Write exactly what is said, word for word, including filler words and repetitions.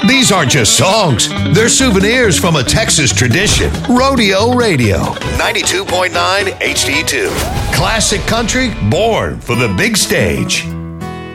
These aren't just songs, they're souvenirs from a Texas tradition. Rodeo Radio, ninety-two point nine H D two. Classic country born for the big stage.